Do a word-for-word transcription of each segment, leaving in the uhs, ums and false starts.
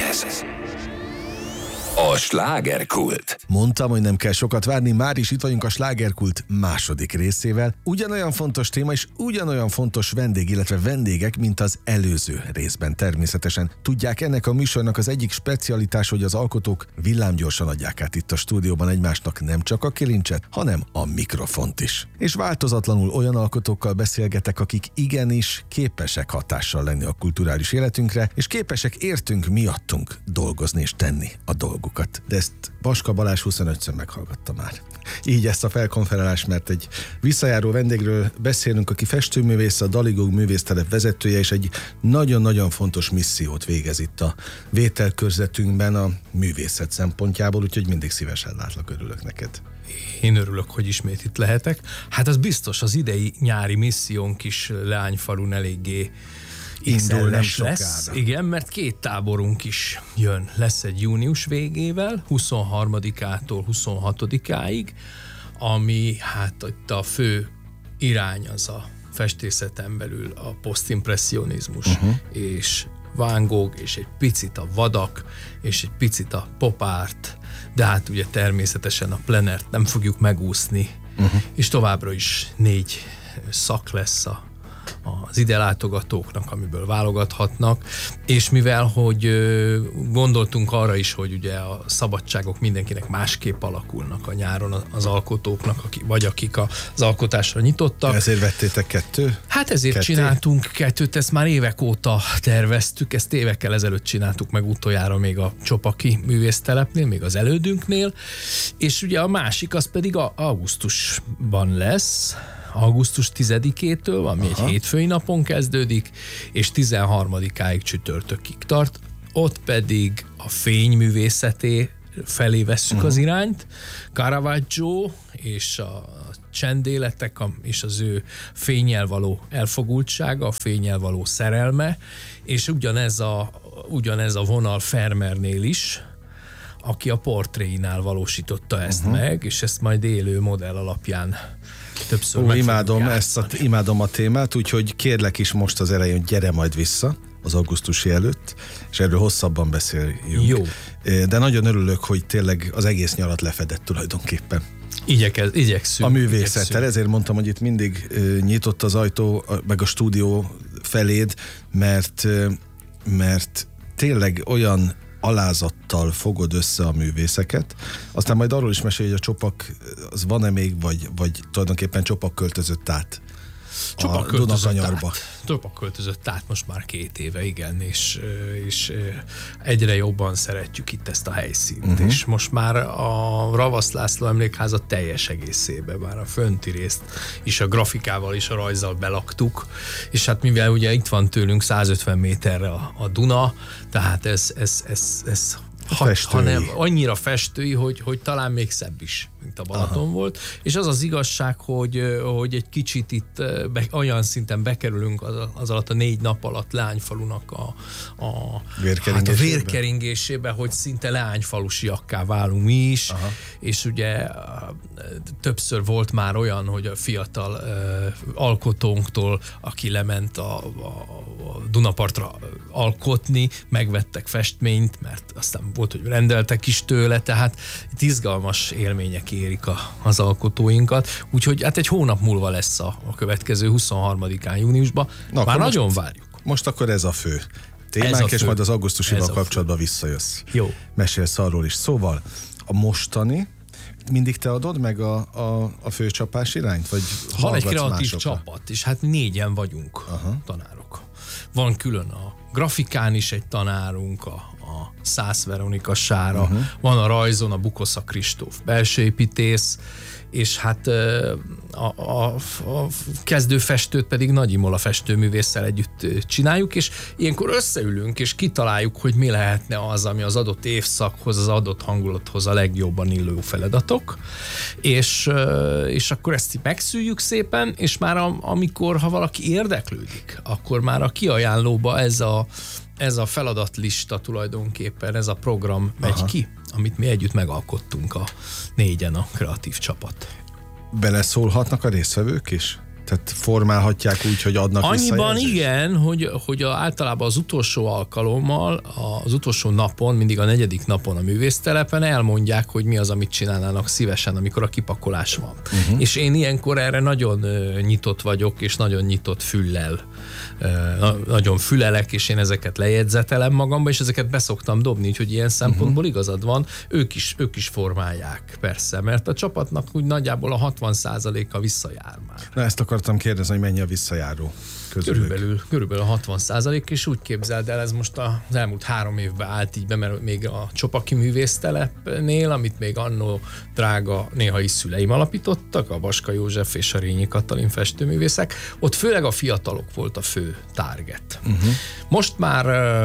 ez a Slágerkult. Mondtam, hogy nem kell sokat várni, már is itt vagyunk a Slágerkult második részével. Ugyanolyan fontos téma és ugyanolyan fontos vendég, illetve vendégek, mint az előző részben természetesen. Tudják, ennek a műsornak az egyik specialitás, hogy az alkotók villámgyorsan adják át itt a stúdióban egymásnak nem csak a kilincset, hanem a mikrofont is. És változatlanul olyan alkotókkal beszélgetek, akik igenis képesek hatással lenni a kulturális életünkre, és képesek értünk miattunk dolgozni és tenni a dolgukat. De ezt Baska Balázs huszonötször meghallgatta már. Így ezt a felkonferálást, mert egy visszajáró vendégről beszélünk, aki festőművész, a Daligog művésztelep vezetője, és egy nagyon-nagyon fontos missziót végez itt a vételkörzetünkben a művészet szempontjából, úgyhogy mindig szívesen látlak, örülök neked. Én örülök, hogy ismét itt lehetek. Hát az biztos, az idei nyári missziónk is Leányfalun eléggé indul nem lesz. sokára. Igen, mert két táborunk is jön. Lesz egy június végével, huszonharmadikától huszonhatodikáig, ami hát itt a fő irány az a festészeten belül a posztimpresszionizmus, uh-huh. és Van Gogh, és egy picit a vadak, és egy picit a pop art, de hát ugye természetesen a plenert nem fogjuk megúszni, uh-huh. és továbbra is négy szak lesz a az ide látogatóknak, amiből válogathatnak, és mivel, hogy gondoltunk arra is, hogy ugye a szabadságok mindenkinek másképp alakulnak a nyáron az alkotóknak, akik, vagy akik az alkotásra nyitottak. Ezért vettétek kettő? Hát ezért Ketté? csináltunk kettőt, ezt már évek óta terveztük, ezt évekkel ezelőtt csináltuk meg utoljára még a Csopaki művésztelepnél, még az elődünknél, és ugye a másik az pedig a augusztusban lesz, augusztus tizedikétől, ami Aha. egy hétfői napon kezdődik, és tizenharmadikáig csütörtökig tart. Ott pedig a fényművészeté felé vesszük uh-huh. az irányt. Caravaggio és a csendéletek és az ő fénnyel való elfogultsága, a fénnyel való szerelme, és ugyanez a, ugyanez a vonal Vermeernél is, aki a portréinál valósította ezt uh-huh. meg, és ezt majd élő modell alapján többször Ó, imádom ezt a, imádom a témát, úgyhogy kérlek is most az elején, gyere majd vissza az augusztusi előtt, és erről hosszabban beszéljünk. Jó. De nagyon örülök, hogy tényleg az egész nyarat lefedett tulajdonképpen. Igyekez, igyekszünk. A művészettel, igyekszünk. Ezért mondtam, hogy itt mindig uh, nyitott az ajtó, meg a stúdió feléd, mert, uh, mert tényleg olyan alázattal fogod össze a művészeket. Aztán majd arról is mesélj, hogy a Csopak, az van-e még, vagy, vagy tulajdonképpen Csopak költözött át Csopak a Dunakanyarba. Csopak költözött át most már két éve, igen, és, és egyre jobban szeretjük itt ezt a helyszínt. Uh-huh. És most már a Ravasz László Emlékházat teljes egészébe, már a fönti részt is a grafikával és a rajzzal belaktuk, és hát mivel ugye itt van tőlünk százötven méterre a, a Duna, tehát ez, ez, ez, ez Ha, hanem annyira festői, hogy, hogy talán még szebb is, mint a Balaton Aha. volt. És az az igazság, hogy, hogy egy kicsit itt be, olyan szinten bekerülünk az, az alatt a négy nap alatt Leányfalunak a, a, hát a vérkeringésébe, hogy szinte leányfalusiakká válunk mi is. Aha. És ugye többször volt már olyan, hogy a fiatal uh, alkotónktól, aki lement a, a, a Dunapartra alkotni, megvettek festményt, mert aztán volt, hogy rendeltek is tőle, tehát itt izgalmas élmények érik a, az alkotóinkat, úgyhogy hát egy hónap múlva lesz a, a következő huszonharmadikán júniusban. Na, már nagyon most, várjuk. Most akkor ez a fő témánk, a fő. És majd az augusztusival kapcsolatban visszajössz. Jó. Mesélsz arról is. Szóval a mostani, mindig te adod meg a, a, a főcsapás irányt? Vagy van egy kreatív másokra? Csapat, és hát négyen vagyunk Aha. tanárok. Van külön a grafikán is egy tanárunk, a, a Szász Veronika Sára, uh-huh. van a rajzon a Bukosza Kristóf belsőépítész, és hát a, a, a kezdőfestőt pedig Nagy Imola festőművésszel együtt csináljuk, és ilyenkor összeülünk, és kitaláljuk, hogy mi lehetne az, ami az adott évszakhoz, az adott hangulathoz a legjobban illő feladatok, és, és akkor ezt megszűjjük szépen, és már a, amikor, ha valaki érdeklődik, akkor már a kiajánlóba ez a ez a feladatlista tulajdonképpen, ez a program megy Aha. ki, amit mi együtt megalkottunk a négyen, a kreatív csapat. Beleszólhatnak a résztvevők is? Tehát formálhatják úgy, hogy adnak Annyiban visszajelzést? igen, hogy, hogy a, általában az utolsó alkalommal, az utolsó napon, mindig a negyedik napon a művésztelepen elmondják, hogy mi az, amit csinálnának szívesen, amikor a kipakolás van. Uh-huh. És én ilyenkor erre nagyon uh, nyitott vagyok, és nagyon nyitott füllel. Uh, nagyon fülelek, és én ezeket lejegyzetelem magamba, és ezeket beszoktam dobni, úgyhogy ilyen szempontból uh-huh. igazad van, ők is, ők is formálják, persze, mert a csapatnak úgy nagyjából a hatvan százaléka visszajár már. Na, ezt akartam kérdezni, hogy mennyi a visszajáró közülük. Körülbelül, körülbelül a hatvan százalék, és úgy képzeld el, ez most az elmúlt három évben állt így be, mert még a Csopaki művésztelepnél, amit még annó drága néhai szüleim alapítottak, a Vaska József és a Rényi Katalin festőművészek, ott főleg a fiatalok volt a fő target. Uh-huh. Most már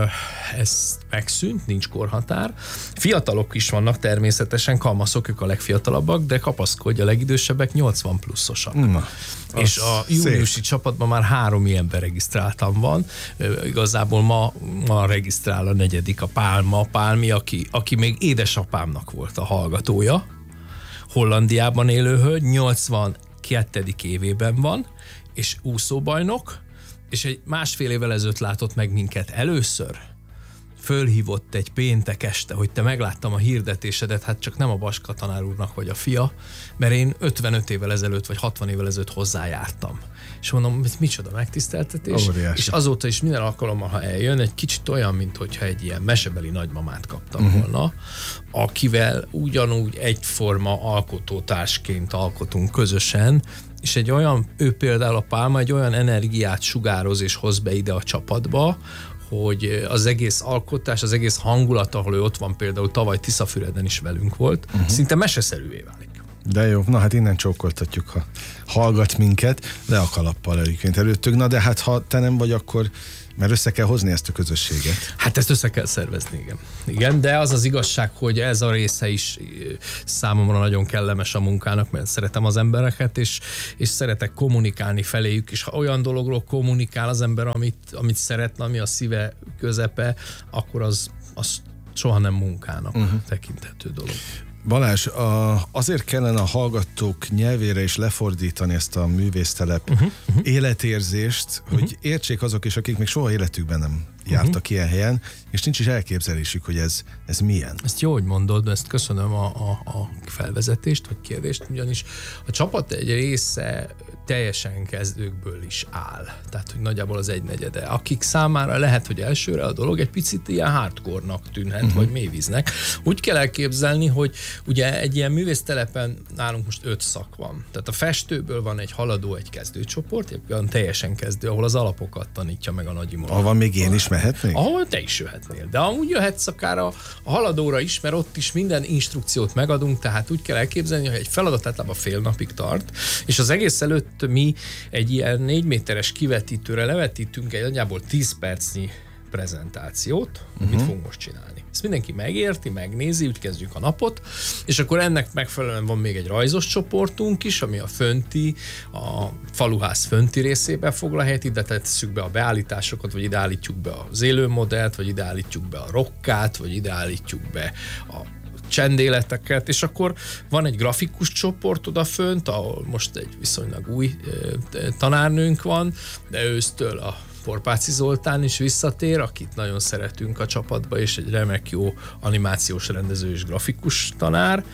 ez megszűnt, nincs korhatár. Fiatalok is vannak természetesen, kamaszok, ők a legfiatalabbak, de kapaszkodj, a legidősebbek nyolcvan pluszosak. Na, és a júniusi szép. Csapatban már három ilyenben regisztráltam van. Igazából ma, ma regisztrál a negyedik, a Pálma, a Pálmi, aki, aki még édesapámnak volt a hallgatója. Hollandiában élő hölgy, nyolcvankettedik évében van, és úszóbajnok, és egy másfél évvel ezelőtt látott meg minket először. Fölhívott egy péntek este, hogy te megláttam a hirdetésedet, hát csak nem a Baska tanár úrnak vagy a fia, mert én ötvenöt évvel ezelőtt vagy hatvan évvel ezelőtt hozzájártam. És mondom, micsoda megtiszteltetés. Óriási. És azóta is minden alkalommal, ha eljön, egy kicsit olyan, mintha egy ilyen mesebeli nagymamát kaptam uh-huh. volna, akivel ugyanúgy egyforma alkotótársként alkotunk közösen, és egy olyan, ő például a Pálma egy olyan energiát sugároz és hoz be ide a csapatba, hogy az egész alkotás, az egész hangulat, ahol ő ott van, például tavaly Tiszafüreden is velünk volt, uh-huh. szinte meseszerűvé válik. De jó, na hát innen csókoltatjuk, ha hallgat minket, de a kalappal egyébként előttük. Na de hát ha te nem vagy, akkor mert össze kell hozni ezt a közösséget. Hát ezt össze kell szervezni, igen. Igen, de az az igazság, hogy ez a része is számomra nagyon kellemes a munkának, mert szeretem az embereket, és, és szeretek kommunikálni feléjük, és ha olyan dologról kommunikál az ember, amit, amit szeretne, ami a szíve közepe, akkor az, az soha nem munkának uh-huh. tekinthető dolog. Balázs, a, azért kellene a hallgatók nyelvére is lefordítani ezt a művésztelep uh-huh, uh-huh. életérzést, uh-huh. hogy értsék azok is, akik még soha életükben nem jártak uh-huh. ilyen helyen, és nincs is elképzelésük, hogy ez, ez milyen. Ezt jó, hogy mondod, ezt köszönöm a, a, a felvezetést, vagy kérdést, ugyanis a csapat egy része teljesen kezdőkből is áll. Tehát, hogy nagyjából az egynegyede. Akik számára lehet, hogy elsőre a dolog egy picit ilyen hardcore-nak tűnhet, uh-huh. vagy mélyvíznek. Úgy kell elképzelni, hogy ugye egy ilyen művésztelepen nálunk most öt szak van. Tehát a festőből van egy haladó, egy kezdőcsoport, egy olyan teljesen kezdő, ahol az alapokat tanítja meg a nagyimon. Ahol van még én is mehetnék? Ahol te is jöhetnél. De amúgy jöhetsz akár a, a haladóra is, mert ott is minden instrukciót megadunk, tehát úgy kell elképzelni, hogy egy feladat általában fél napig tart, és az egész előtt mi egy ilyen négy méteres kivetítőre levetítünk egy nagyjából tíz percnyi prezentációt, uh-huh. mit fogunk most csinálni. Ezt mindenki megérti, megnézi, úgy kezdjük a napot, és akkor ennek megfelelően van még egy rajzos csoportunk is, ami a fönti, a faluház fönti részébe foglal helyet, ide tesszük be a beállításokat, vagy ide állítjuk be az élőmodellt, vagy ide állítjuk be a rokkát, vagy ide állítjuk be a csendéleteket, és akkor van egy grafikus csoport odafönt, ahol most egy viszonylag új e, tanárnőnk van, de ősztől a Porpáci Zoltán is visszatér, akit nagyon szeretünk a csapatba, és egy remek jó animációs rendező és grafikus tanár.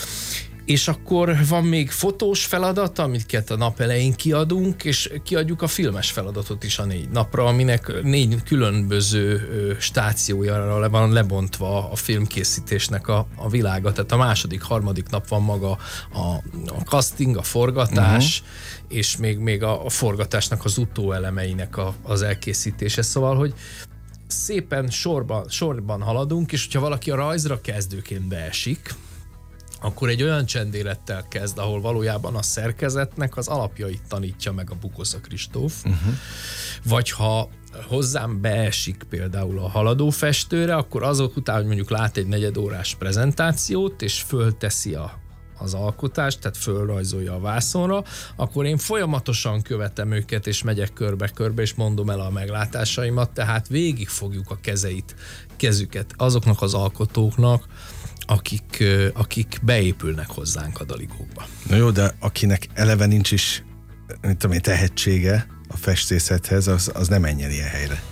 És akkor van még fotós feladat, amiket a nap elején kiadunk, és kiadjuk a filmes feladatot is a négy napra, aminek négy különböző stációjára van lebontva a filmkészítésnek a, a világa. Tehát a második, harmadik nap van maga a, a casting, a forgatás, uh-huh. és még, még a, a forgatásnak az utóelemeinek a, az elkészítése. Szóval, hogy szépen sorban, sorban haladunk, és hogyha valaki a rajzra kezdőként beesik, akkor egy olyan csendélettel kezd, ahol valójában a szerkezetnek az alapjait tanítja meg a Bukosza Kristóf. Uh-huh. Vagy ha hozzám beesik például a haladó festőre, akkor azok után, hogy mondjuk lát egy negyedórás prezentációt, és fölteszi a az alkotást, tehát fölrajzolja a vászonra, akkor én folyamatosan követem őket, és megyek körbe-körbe, és mondom el a meglátásaimat, tehát végig fogjuk a kezeit, kezüket azoknak az alkotóknak, akik, akik beépülnek hozzánk a daligókba. Na jó, de akinek eleve nincs is mit tudom én, tehetsége a festészethez, az, az nem menjen ilyen helyre.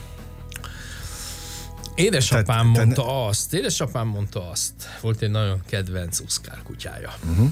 Édesapám Tehát- mondta te- azt, édesapám mondta azt, volt egy nagyon kedvenc uszkár kutyája. Uh-huh.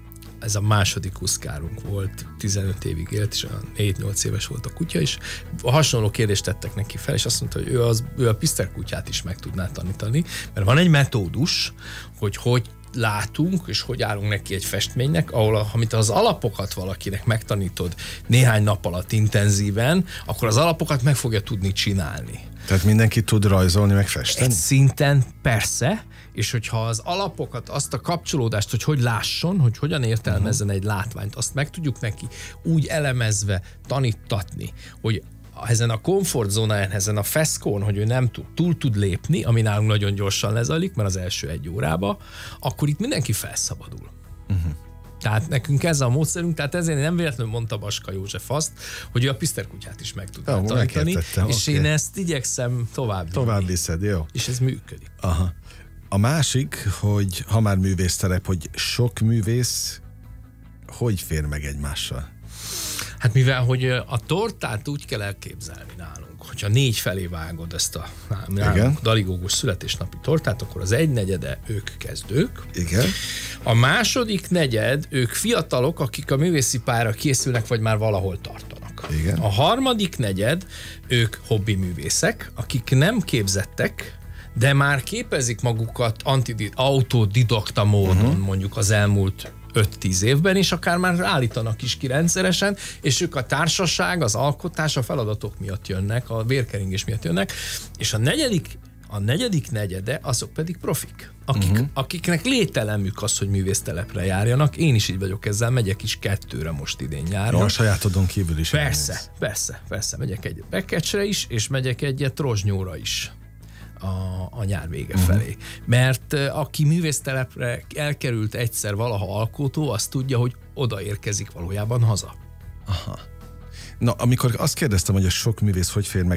Ez a második uszkárunk volt, tizenöt évig élt, és olyan hét-nyolc éves volt a kutya, és hasonló kérdést tettek neki fel, és azt mondta, hogy ő, az, ő a piszterkutyát is meg tudná tanítani, mert van egy metódus, hogy hogy látunk, és hogy állunk neki egy festménynek, ahol a, amit az alapokat valakinek megtanítod néhány nap alatt intenzíven, akkor az alapokat meg fogja tudni csinálni. Tehát mindenki tud rajzolni, meg festeni? Egy szinten persze, és hogyha az alapokat, azt a kapcsolódást, hogy hogy lásson, hogy hogyan értelmezzen egy látványt, azt meg tudjuk neki úgy elemezve tanítatni, hogy ezen a komfortzónáján, ezen a feszkón, hogy ő nem tud, túl tud lépni, ami nálunk nagyon gyorsan lezajlik, mert az első egy órába, akkor itt mindenki felszabadul. Uh-huh. Tehát nekünk ez a módszerünk, tehát ezért nem véletlenül mondta Baska József azt, hogy ő a piszterkutyát is meg tudná Jó, tanítani, megértettem, és oké. én ezt igyekszem tovább Tovább vinni. viszed, jó. És ez működik. Aha. A másik, hogy ha már művészterep, hogy sok művész hogy fér meg egymással? Hát mivel, hogy a tortát úgy kell elképzelni nálunk, hogyha négy felé vágod ezt a nálunk daligógus születésnapi tortát, akkor az egynegyede ők kezdők. Igen. A második negyed, ők fiatalok, akik a művészi pályára készülnek, vagy már valahol tartanak. Igen. A harmadik negyed, ők hobbi művészek, akik nem képzettek, de már képezik magukat antidi- autodidakta módon, uh-huh. mondjuk az elmúlt öt-tíz évben, és akár már állítanak is ki rendszeresen, és ők a társaság, az alkotás, a feladatok miatt jönnek, a vérkeringés miatt jönnek, és a negyedik, a negyedik negyede, azok pedig profik, akik, uh-huh. akiknek lételemük az, hogy művésztelepre járjanak. Én is így vagyok ezzel, megyek is kettőre most idén nyáron. Ja, a sajátodon kívül is. Persze, elmész. persze, persze, megyek egyet Bekecsre is, és megyek egyet Rozsnyóra is. A, a nyár vége uh-huh. felé. Mert uh, aki művésztelepre elkerült egyszer valaha alkotó, az tudja, hogy odaérkezik valójában haza. Aha. Na, amikor azt kérdeztem, hogy a sok művész hogy fér meg